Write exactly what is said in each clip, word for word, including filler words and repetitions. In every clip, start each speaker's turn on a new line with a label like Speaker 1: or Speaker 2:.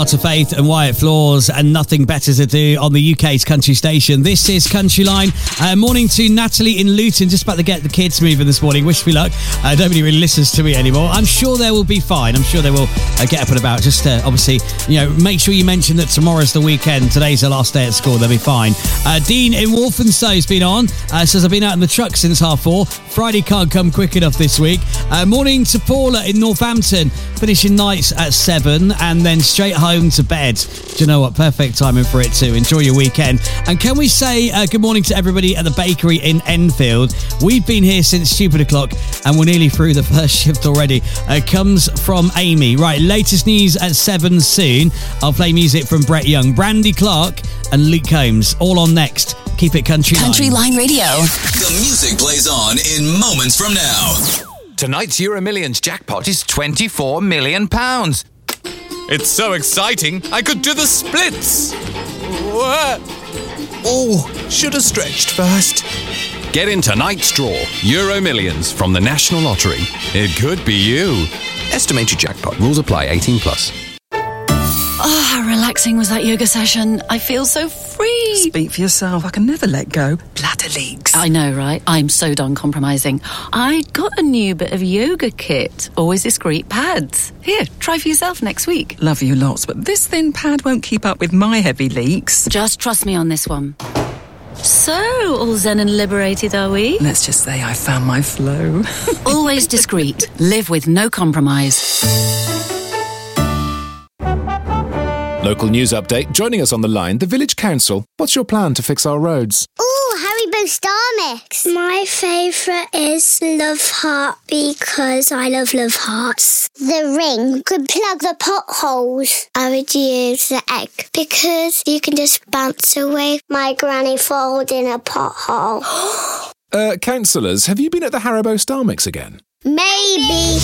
Speaker 1: Carter Faith and Wyatt Floors, and Nothing Better to Do on the U K's country station. This is Country Line. Uh, morning to Natalie in Luton, just about to get the kids moving this morning. Wish me luck. Uh, nobody really listens to me anymore. I'm sure they will be fine. I'm sure they will uh, get up and about. Just uh, obviously, you know, make sure you mention that tomorrow's the weekend. Today's the last day at school. They'll be fine. Uh, Dean in Walthamstow's been on. Uh, says, I've been out in the truck since half four. Friday can't come quick enough this week. Uh, morning to Paula in Northampton. Finishing nights at seven and then straight home to bed. Do you know what? Perfect timing for it too. Enjoy your weekend. And can we say uh, good morning to everybody at the bakery in Enfield? We've been here since stupid o'clock and we're nearly through the first shift already. Uh, comes from Amy. Right, latest news at seven soon. I'll play music from Brett Young, Brandy Clark and Luke Combs. All on next. Keep it Country Line.
Speaker 2: Country Line Radio.
Speaker 3: The music plays on in moments from now.
Speaker 4: Tonight's Euro Millions jackpot is twenty-four million pounds. It's so exciting, I could do the splits. What? Oh, should have stretched first. Get in tonight's draw, Euro Millions from the National Lottery. It could be you. Estimated jackpot. Rules apply. eighteen plus.
Speaker 2: Oh, how relaxing was that yoga session. I feel so free.
Speaker 5: Speak for yourself. I can never let go. Bladder leaks.
Speaker 2: I know, right? I'm so done compromising. I got a new bit of yoga kit. Always discreet pads. Here, try for yourself next week.
Speaker 5: Love you lots, but this thin pad won't keep up with my heavy leaks.
Speaker 2: Just trust me on this one. So, all zen and liberated, are we?
Speaker 5: Let's just say I found my flow.
Speaker 2: Always discreet. Live with no compromise.
Speaker 6: Local news update. Joining us on the line, the Village Council. What's your plan to fix our roads?
Speaker 7: Ooh, Haribo Star Mix. My favourite is Love Heart because I love Love Hearts. The ring could plug the potholes. I would use the egg because you can just bounce away my granny falls in a pothole.
Speaker 6: uh, councillors, have you been at the Haribo Star Mix again?
Speaker 7: Maybe.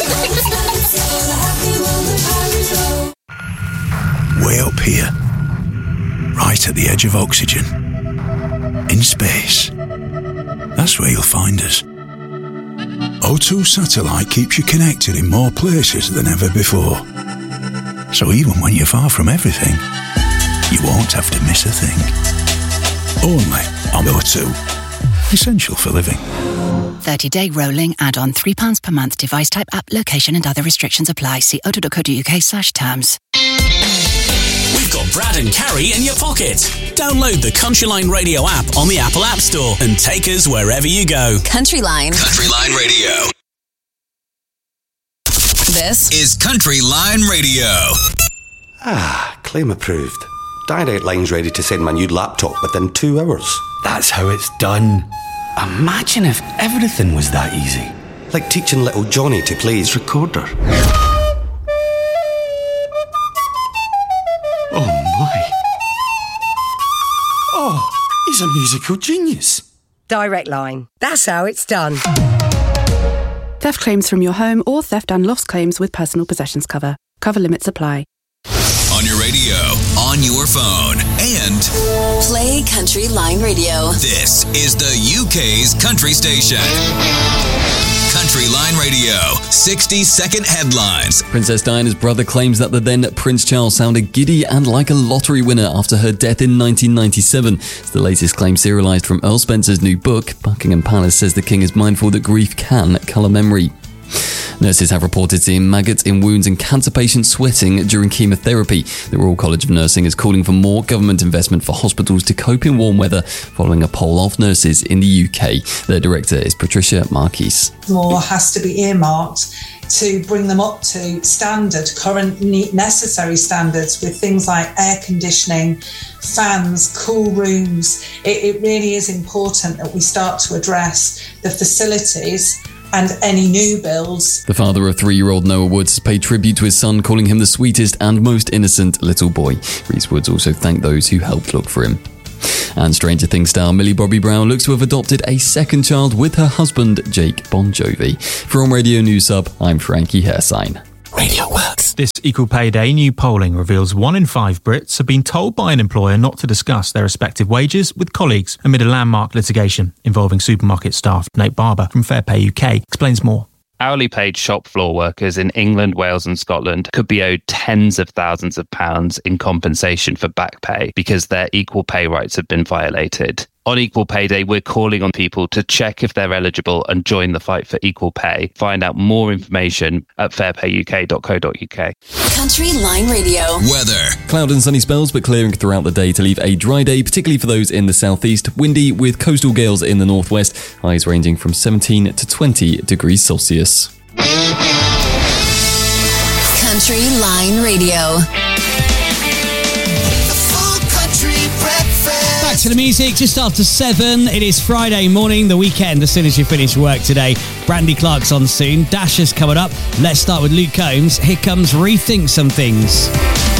Speaker 8: Way up here, right at the edge of oxygen, in space. That's where you'll find us. O two Satellite keeps you connected in more places than ever before. So even when you're far from everything, you won't have to miss a thing. Only on O two. Essential for living.
Speaker 9: thirty-day rolling add-on, three pounds per month. Device type, app, location and other restrictions apply. See o two dot co dot uk slash terms.
Speaker 10: We've got Brad and Carrie in your pocket. Download the Country Line Radio app on the Apple App Store and take us wherever you go.
Speaker 2: Country Line.
Speaker 3: Country Line Radio.
Speaker 2: This
Speaker 3: is Country Line Radio.
Speaker 11: Ah, claim approved. Direct Line's ready to send my new laptop within two hours.
Speaker 12: That's how it's done. Imagine if everything was that easy.
Speaker 11: Like teaching little Johnny to play his recorder.
Speaker 12: Oh my. Oh, he's a musical genius.
Speaker 13: Direct Line. That's how it's done.
Speaker 14: Theft claims from your home or theft and loss claims with personal possessions cover. Cover limits apply.
Speaker 3: On your radio, on your phone, and
Speaker 2: play Country Line Radio.
Speaker 3: This is the U K's country station. Country Line Radio, sixty second headlines.
Speaker 15: Princess Diana's brother claims that the then Prince Charles sounded giddy and like a lottery winner after her death in nineteen ninety-seven. It's the latest claim serialised from Earl Spencer's new book. Buckingham Palace says the king is mindful that grief can colour memory. Nurses have reported seeing maggots in wounds and cancer patients sweating during chemotherapy. The Royal College of Nursing is calling for more government investment for hospitals to cope in warm weather, following a poll of nurses in the U K. Their director is Patricia Marquis.
Speaker 16: More has to be earmarked to bring them up to standard, current necessary standards with things like air conditioning, fans, cool rooms. It, it really is important that we start to address the facilities and any new builds.
Speaker 15: The father of three-year-old Noah Woods has paid tribute to his son, calling him the sweetest and most innocent little boy. Reese Woods also thanked those who helped look for him. And Stranger Things star Millie Bobby Brown looks to have adopted a second child with her husband, Jake Bon Jovi. From Radio News Sub, I'm Frankie Hersign.
Speaker 17: Radio works. This Equal Pay Day new polling reveals one in five Brits have been told by an employer not to discuss their respective wages with colleagues amid a landmark litigation involving supermarket staff. Nate Barber from Fair Pay U K explains more.
Speaker 18: hourly paid shop floor workers in England, Wales and Scotland could be owed tens of thousands of pounds in compensation for back pay because their equal pay rights have been violated. On Equal Pay Day, we're calling on people to check if they're eligible and join the fight for equal pay. Find out more information at fair pay u k dot co dot u k.
Speaker 19: Country Line Radio.
Speaker 3: Weather.
Speaker 15: Cloud and sunny spells, but clearing throughout the day to leave a dry day, particularly for those in the southeast. Windy with coastal gales in the northwest. Highs ranging from seventeen to twenty degrees Celsius.
Speaker 19: Country Line Radio.
Speaker 1: Back to the music, just after seven. It is Friday morning, the weekend, as soon as you finish work today. Brandy Clark's on soon. Dasher's coming up. Let's start with Luke Combs. Here comes Rethink Some Things.